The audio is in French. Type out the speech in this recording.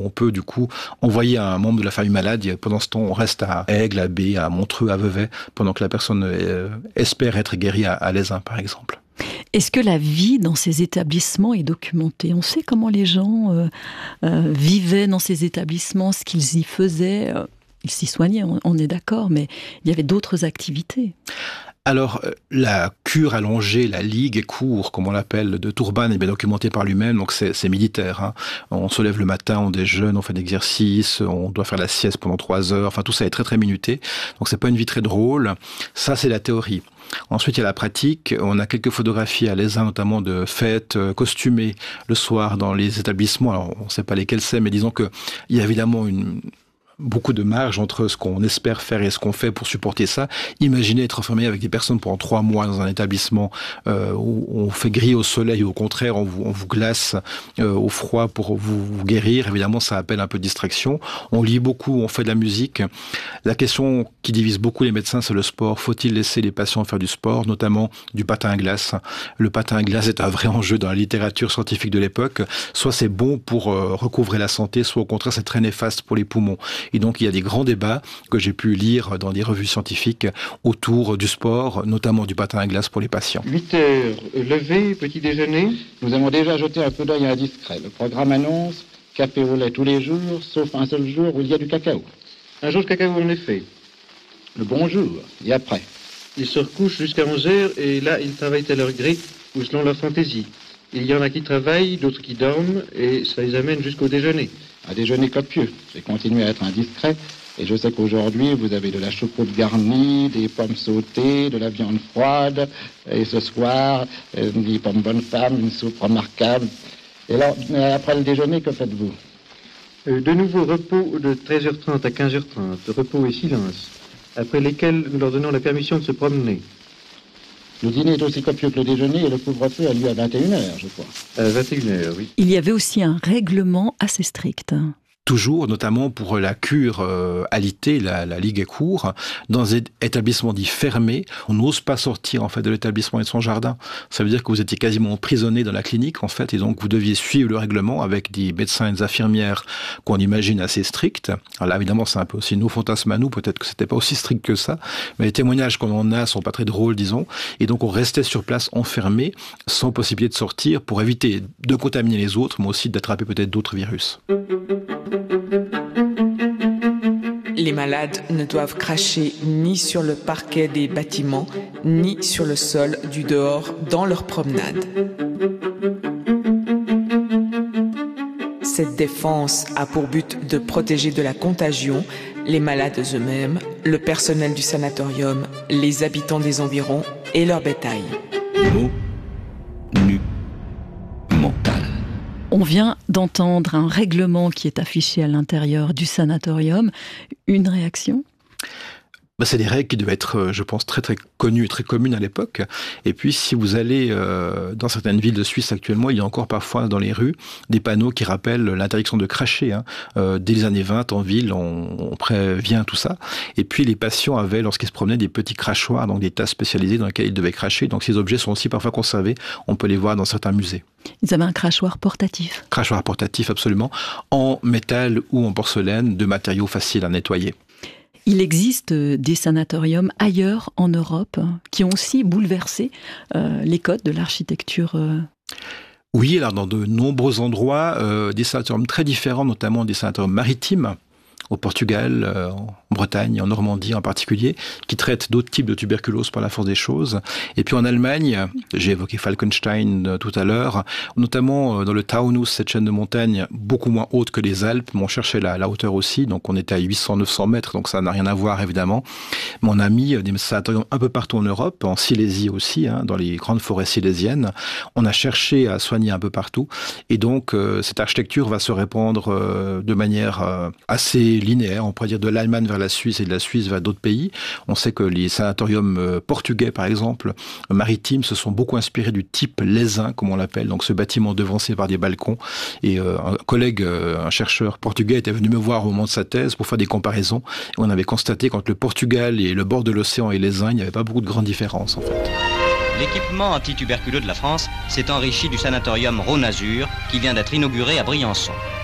où on peut du coup envoyer un membre de la famille malade. Et pendant ce temps, on reste à Aigle, à B, à Montreux, à Vevey, pendant que la personne espère être guérie à l'Aisin, par exemple. Est-ce que la vie dans ces établissements est documentée? On sait comment les gens vivaient dans ces établissements, ce qu'ils y faisaient. Ils s'y soignaient, on est d'accord, mais il y avait d'autres activités. Alors, la cure allongée, la ligue et cour, comme on l'appelle, de Tourban est bien documentée par lui-même, donc c'est militaire. Hein. On se lève le matin, on déjeune, on fait d'exercice, on doit faire la sieste pendant 3 heures, enfin tout ça est très très minuté, donc c'est pas une vie très drôle. Ça, c'est la théorie. Ensuite, il y a la pratique. On a quelques photographies à l'Aisin, notamment de fêtes costumées le soir dans les établissements. Alors, on ne sait pas lesquels c'est, mais disons qu'il y a évidemment beaucoup de marge entre ce qu'on espère faire et ce qu'on fait pour supporter ça. Imaginez être enfermé avec des personnes pendant 3 mois dans un établissement où on fait griller au soleil, ou au contraire, on vous glace au froid pour vous guérir. Évidemment, ça appelle un peu de distraction. On lit beaucoup, on fait de la musique. La question qui divise beaucoup les médecins, c'est le sport. Faut-il laisser les patients faire du sport, notamment du patin à glace? Le patin à glace est un vrai enjeu dans la littérature scientifique de l'époque. Soit c'est bon pour recouvrer la santé, soit au contraire, c'est très néfaste pour les poumons. Et donc, il y a des grands débats que j'ai pu lire dans des revues scientifiques autour du sport, notamment du patin à glace pour les patients. 8 heures, lever, petit déjeuner. Nous avons déjà jeté un coup d'œil indiscret. Le programme annonce café au lait tous les jours, sauf un seul jour où il y a du cacao. Un jour de cacao, en effet. Le bonjour, et après. Ils se recouchent jusqu'à 11 heures et là, ils travaillent à leur gré ou selon leur fantaisie. Il y en a qui travaillent, d'autres qui dorment et ça les amène jusqu'au déjeuner. Un déjeuner copieux. J'ai continué à être indiscret et je sais qu'aujourd'hui, vous avez de la choucroute garnie, des pommes sautées, de la viande froide et ce soir, des pommes bonnes femmes, une soupe remarquable. Et là, après le déjeuner, que faites-vous? De nouveau, repos de 13h30 à 15h30, repos et silence, après lesquels nous leur donnons la permission de se promener. Le dîner est aussi copieux que le déjeuner et le couvre-feu a lieu à 21h, je crois. À 21h, oui. Il y avait aussi un règlement assez strict. Toujours, notamment pour la cure alitée, la ligue et cour, dans des établissements dits fermés, on n'ose pas sortir en fait de l'établissement et de son jardin. Ça veut dire que vous étiez quasiment emprisonné dans la clinique en fait, et donc vous deviez suivre le règlement avec des médecins et des infirmières qu'on imagine assez stricts. Alors là, évidemment, c'est un peu aussi nos fantasmes à nous, peut-être que c'était pas aussi strict que ça, mais les témoignages qu'on en a sont pas très drôles, disons, et donc on restait sur place enfermé, sans possibilité de sortir, pour éviter de contaminer les autres, mais aussi d'attraper peut-être d'autres virus. Les malades ne doivent cracher ni sur le parquet des bâtiments, ni sur le sol du dehors dans leur promenade. Cette défense a pour but de protéger de la contagion les malades eux-mêmes, le personnel du sanatorium, les habitants des environs et leur bétail. On vient d'entendre un règlement qui est affiché à l'intérieur du sanatorium. Une réaction ? C'est des règles qui devaient être, je pense, très très connues et très communes à l'époque. Et puis, si vous allez dans certaines villes de Suisse actuellement, il y a encore parfois dans les rues des panneaux qui rappellent l'interdiction de cracher. Dès les années 20, en ville, on prévient tout ça. Et puis, les patients avaient, lorsqu'ils se promenaient, des petits crachoirs, donc des tasses spécialisées dans lesquelles ils devaient cracher. Donc, ces objets sont aussi parfois conservés. On peut les voir dans certains musées. Ils avaient un crachoir portatif. Crachoir portatif, absolument. En métal ou en porcelaine, de matériaux faciles à nettoyer. Il existe des sanatoriums ailleurs en Europe qui ont aussi bouleversé les codes de l'architecture. Oui, alors dans de nombreux endroits, des sanatoriums très différents, notamment des sanatoriums maritimes, au Portugal, en Bretagne, en Normandie en particulier, qui traitent d'autres types de tuberculose par la force des choses. Et puis en Allemagne, j'ai évoqué Falkenstein tout à l'heure, notamment dans le Taunus, cette chaîne de montagnes beaucoup moins haute que les Alpes, mais on cherchait la hauteur aussi, donc on était à 800-900 mètres, donc ça n'a rien à voir évidemment. Mais on a mis des sanatoriums un peu partout en Europe, en Silésie aussi, dans les grandes forêts silésiennes. On a cherché à soigner un peu partout, et donc cette architecture va se répandre de manière assez linéaire, on pourrait dire de l'Allemagne vers la Suisse et de la Suisse vers d'autres pays. On sait que les sanatoriums portugais, par exemple, maritimes, se sont beaucoup inspirés du type l'Aisin, comme on l'appelle, donc ce bâtiment devancé par des balcons. Et un collègue, un chercheur portugais, était venu me voir au moment de sa thèse pour faire des comparaisons. Et on avait constaté qu'entre le Portugal et le bord de l'océan et l'Aisin, il n'y avait pas beaucoup de grandes différences, en fait. L'équipement antituberculeux de la France s'est enrichi du sanatorium Rhône-Azur qui vient d'être inauguré à Briançon.